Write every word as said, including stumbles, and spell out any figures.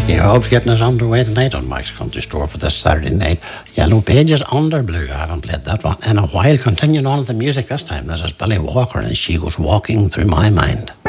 Ricky Hobbs getting us underway tonight on Mike's Country Store for this Saturday night. Yellow Pages Under Blue. I haven't played that one in a while. Continuing on with the music this time, this is Billy Walker and She Goes Walking Through My Mind.